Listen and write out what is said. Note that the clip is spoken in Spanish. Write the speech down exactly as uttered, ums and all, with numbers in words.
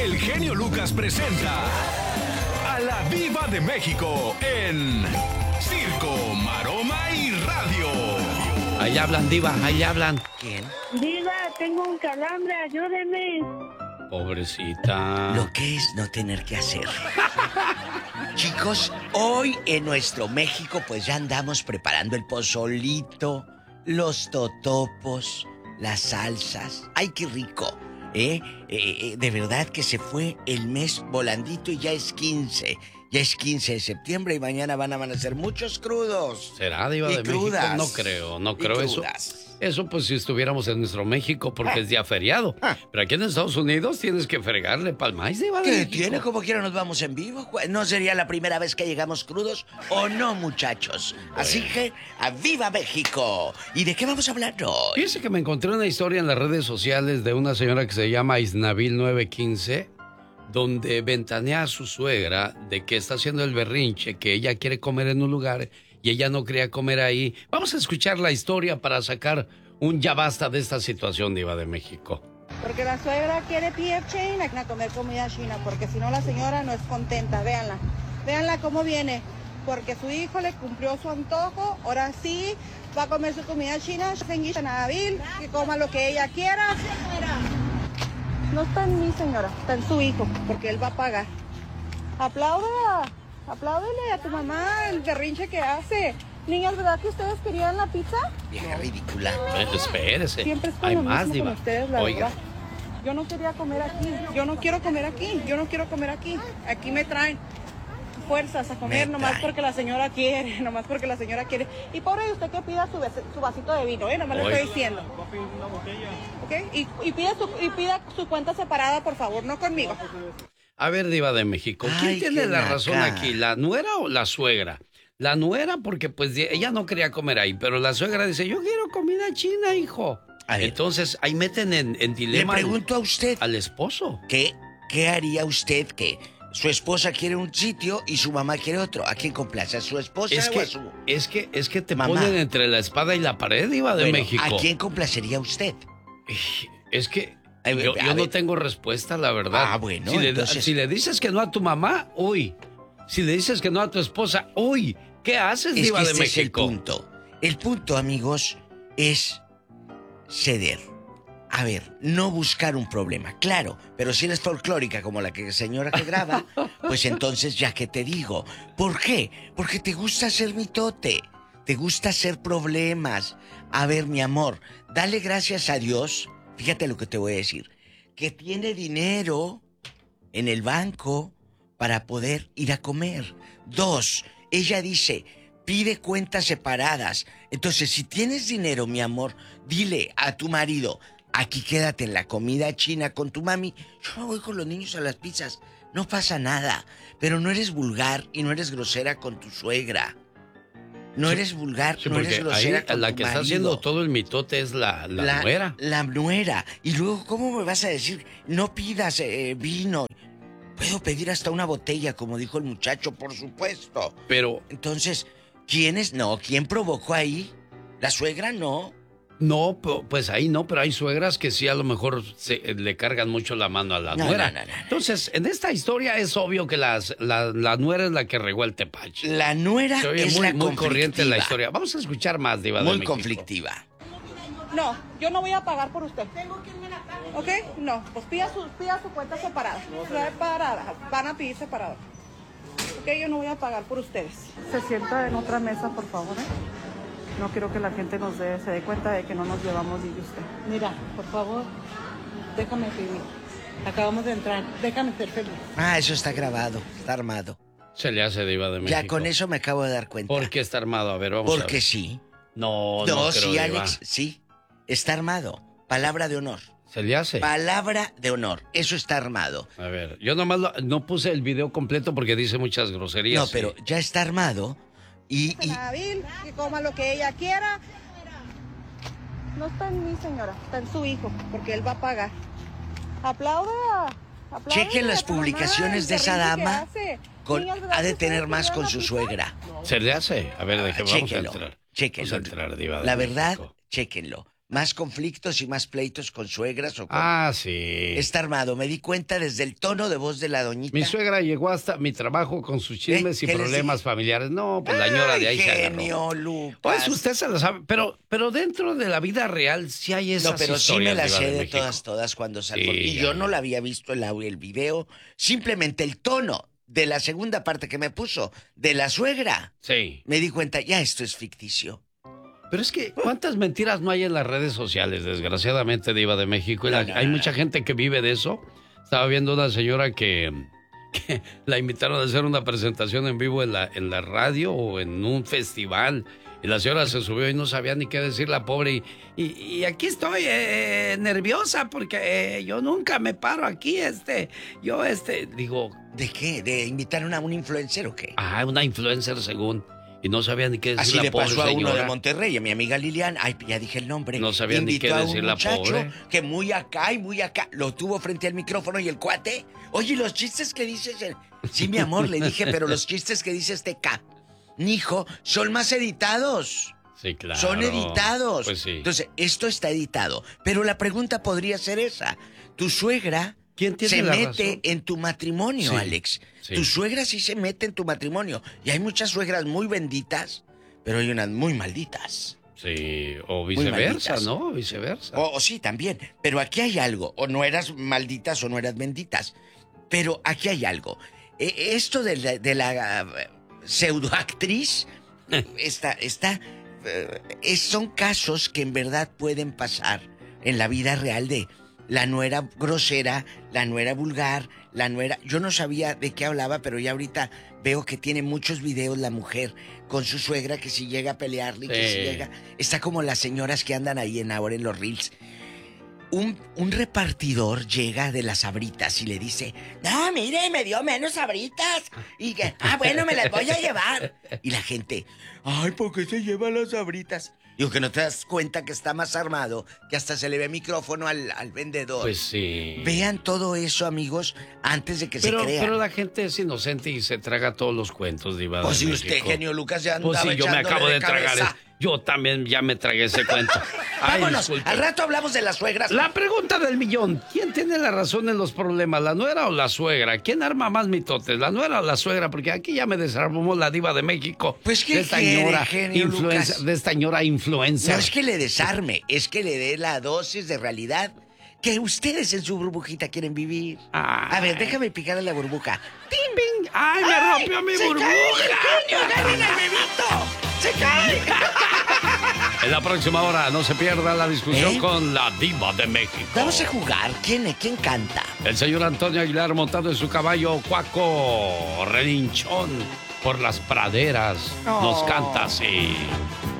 el genio Lucas presenta a la Diva de México en Circo, Maroma y Radio. Ahí hablan, Diva, ahí hablan. ¿Quién? Diva, tengo un calambre, ayúdeme. Pobrecita. Lo que es no tener que hacer. Chicos, hoy en nuestro México pues ya andamos preparando el pozolito, los totopos, las salsas. ¡Ay, qué rico! ¿Eh? Eh, eh, de verdad que se fue el mes volandito y ya es quince. Ya es quince de septiembre y mañana van a amanecer muchos crudos. ¿Será, Diva y de crudas. México? No creo, no creo eso. Crudas. Eso pues si estuviéramos en nuestro México porque ah. es día feriado. Ah. Pero aquí en Estados Unidos tienes que fregarle palmáis, Diva de ¿Qué México? tiene? Como quiera nos vamos en vivo. ¿No sería la primera vez que llegamos crudos o no, muchachos? Bueno. Así que, ¡a viva México! ¿Y de qué vamos a hablar hoy? Fíjese que me encontré una historia en las redes sociales de una señora que se llama Isnabil nueve quince, donde ventanea a su suegra de que está haciendo el berrinche, que ella quiere comer en un lugar y ella no quería comer ahí. Vamos a escuchar la historia para sacar un ya basta de esta situación, Diva de México. Porque la suegra quiere P F China a comer comida china, porque si no la señora no es contenta. Véanla, véanla cómo viene, porque su hijo le cumplió su antojo, ahora sí va a comer su comida china, que coma lo que ella quiera. No está en mí, señora, está en su hijo, porque él va a pagar. Apláudela, apláudele a tu mamá el berrinche que hace. Niñas, ¿verdad que ustedes querían la pizza? Vieja ridícula. No, espérese. Siempre es Hay lo más, mismo Diva. con ustedes, la Oiga. verdad. Yo no quería comer aquí, yo no quiero comer aquí, yo no quiero comer aquí. Aquí me traen fuerzas a comer Me nomás traen. porque la señora quiere, nomás porque la señora quiere. Y pobre de usted que pida su, ves- su vasito de vino, ¿eh? Nomás le Oiga. estoy diciendo. ¿Ok? Y, y, pida su, y pida su cuenta separada, por favor, no conmigo. A ver, Diva de México, ¿quién Ay, tiene qué la naca. razón aquí? ¿La nuera o la suegra? La nuera porque pues ella no quería comer ahí, pero la suegra dice, yo quiero comida china, hijo. A ver. Entonces ahí meten en, en Le dilema al, pregunto a usted, al esposo. ¿qué, ¿qué haría usted que su esposa quiere un sitio y su mamá quiere otro? ¿A quién complace? ¿A su esposa Es o que, a su...? es que, es que te Mamá. ponen entre la espada y la pared, Diva de Bueno, México. ¿a quién complacería usted? Es que A ver, yo, a yo no ver. tengo respuesta, la verdad. Ah, bueno, si le, entonces- si le dices que no a tu mamá, uy. Si le dices que no a tu esposa, uy. ¿Qué haces, Es Diva que de este es el México? punto. El punto, amigos, es ceder. A ver, no buscar un problema, claro, pero si eres folclórica como la que señora que graba, pues entonces ya que te digo. ¿Por qué? Porque te gusta hacer mitote, te gusta hacer problemas. A ver, mi amor, dale gracias a Dios, fíjate lo que te voy a decir, que tiene dinero en el banco para poder ir a comer. Dos, ella dice, pide cuentas separadas. Entonces, si tienes dinero, mi amor, dile a tu marido, aquí quédate en la comida china con tu mami. Yo me voy con los niños a las pizzas. No pasa nada. Pero no eres vulgar y no eres grosera con tu suegra. No Sí, eres vulgar, Sí, no porque eres grosera ahí con la tu que está marido. haciendo todo el mitote es la, la, nuera. La nuera. Y luego, ¿cómo me vas a decir? No pidas eh, vino. Puedo pedir hasta una botella, como dijo el muchacho, por supuesto. Pero Entonces, ¿quién es? No, ¿quién provocó ahí? ¿La suegra? No. no, pu- pues ahí no, pero hay suegras que sí a lo mejor se, le cargan mucho la mano a la No, nuera. no, no, no, no. Entonces, en esta historia es obvio que las, la, la nuera es la que regó el tepache. La nuera Se oye es muy, la muy corriente la conflictiva. historia. Vamos a escuchar más, Diva de Muy México. conflictiva. No, yo no voy a pagar por usted. Tengo que irme a la calle. ¿Ok? No, pues pida su, pida su cuenta separada. Separada. Van a pedir separado. Ok, yo no voy a pagar por ustedes. Se sienta en otra mesa, por favor, ¿eh? No quiero que la gente nos dé, se dé cuenta de que no nos llevamos bien usted. Mira, por favor, déjame pedir. Acabamos de entrar. Déjame ser feliz. Ah, eso está grabado, está armado. Se le hace, Diva de México. Ya con eso me acabo de dar cuenta. ¿Por qué está armado? A ver, vamos a ver. Porque sí. No, no, No, creo, sí, Diva. Alex, sí. Está armado. Palabra de honor. Se le hace. Palabra de honor. Eso está armado. A ver, yo nomás lo- no puse el video completo porque dice muchas groserías. No, pero ya está armado. Y, y Nabil, que coma lo que ella quiera. No está en mí, señora, está en su hijo, porque él va a pagar. Aplauda. apláudele chequen las a tu mamá, publicaciones el de esa berrinche que dama. hace. Con, Niñas, ¿verdad ha de que ustedes tener más querían con la su pizza? suegra. Se le hace. A ver, deje, vamos Chéquenlo, a entrar. chéquenlo. Vamos a entrar, Diva de La verdad, México. chéquenlo. más conflictos y más pleitos con suegras o con... Ah, sí. Está armado. Me di cuenta desde el tono de voz de la doñita. Mi suegra llegó hasta mi trabajo con sus chismes ¿Eh? y ¿Qué les problemas dije? familiares. No, pues la señora de ahí se agarró. genio, Lucas. Pues usted se lo sabe, pero, pero dentro de la vida real sí hay esas No, pero sí historias, me la Diva sé de, México. todas, todas cuando salgo. Sí, y ya, yo ya. no la había visto el audio, el video. Simplemente el tono de la segunda parte que me puso de la suegra. Sí. Me di cuenta, ya esto es ficticio. Pero es que, ¿cuántas mentiras no hay en las redes sociales, desgraciadamente, Diva de México? Y la- No, no, hay no, mucha no. gente que vive de eso. Estaba viendo una señora que, que la invitaron a hacer una presentación en vivo en la, en la radio o en un festival. Y la señora se subió y no sabía ni qué decir, la pobre. Y, y, y aquí estoy eh, nerviosa porque eh, yo nunca me paro aquí, este, yo, este, digo, ¿De qué? ¿De invitar a un influencer o qué? ah, una influencer según. Y no sabía ni qué decir Así la le pobre pasó a uno señora. de Monterrey, a mi amiga Lilian. Ay, ya dije el nombre. No sabía ni Invitó qué a un decir la muchacho pobre. que muy acá y muy acá. Lo tuvo frente al micrófono y el cuate. Oye, los chistes que dices. en-". Sí, mi amor, le dije, pero los chistes que dice este K, hijo, son más editados. Sí, claro. Son editados. Pues sí. Entonces, esto está editado. Pero la pregunta podría ser esa. Tu suegra ¿Quién tiene se la mete razón? en tu matrimonio, Sí, Alex. sí. Tu suegra sí se mete en tu matrimonio. Y hay muchas suegras muy benditas, pero hay unas muy malditas. Sí, o viceversa, malditas. ¿no? Viceversa. O, o sí, también. Pero aquí hay algo. O no eras malditas o no eras benditas. Pero aquí hay algo. E- esto de la, de la uh, pseudoactriz está... está eh, es- son casos que en verdad pueden pasar en la vida real de la nuera grosera, la nuera vulgar, la nuera... Yo no sabía de qué hablaba, pero ya ahorita veo que tiene muchos videos la mujer con su suegra que si llega a pelearle, que Sí. si llega... Está como las señoras que andan ahí en ahora en los reels. Un, un repartidor llega de las sabritas y le dice, no, mire, me dio menos sabritas. Y que, ah, bueno, me las voy a llevar. Y la gente, ay, ¿por qué se lleva las sabritas? Digo, que no te das cuenta que está más armado, que hasta se le ve micrófono al, al vendedor. Pues sí. Vean todo eso, amigos, antes de que Pero, se crean. pero la gente es inocente y se traga todos los cuentos, Diva. Pues de si usted, México. genio Lucas, ya andaba Pues sí, yo me echándole acabo de, tragar. cabeza. es- Yo también ya me tragué ese cuento. Ay, Vámonos, disculpe. al rato hablamos de las suegras. La pregunta del millón. ¿Quién tiene la razón en los problemas, la nuera o la suegra? ¿Quién arma más mitotes, la nuera o la suegra? Porque aquí ya me desarmó la Diva de México. Pues, ¿qué de esta quiere, señora genio influencer, Lucas? de esta señora influencer. No es que le desarme, es que le dé la dosis de realidad que ustedes en su burbujita quieren vivir. Ay. A ver, déjame picar a la burbuja. ¡Ting, bing! ¡Ay, me rompió mi ¡Se burbuja! cae el genio! ¡Agarren al bebito! ¡Se cae! En la próxima hora no se pierda la discusión ¿Eh? con la Diva de México. Vamos a jugar. ¿Quién, quién canta? El señor Antonio Aguilar montado en su caballo cuaco relinchón por las praderas nos Oh. canta así.